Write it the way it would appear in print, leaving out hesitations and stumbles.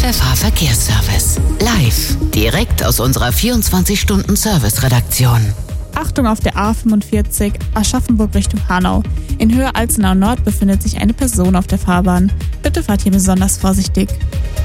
der Fahrverkehrsservice. Live, direkt aus unserer 24-Stunden-Service-Redaktion. Achtung auf der A45 Aschaffenburg Richtung Hanau. In Höhe Alzenau Nord befindet sich eine Person auf der Fahrbahn. Bitte fahrt hier besonders vorsichtig.